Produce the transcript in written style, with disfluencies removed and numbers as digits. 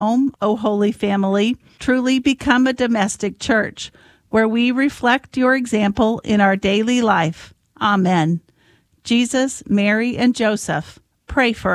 home, O Holy Family, truly become a domestic church where we reflect your example in our daily life. Amen. Jesus, Mary, and Joseph, pray for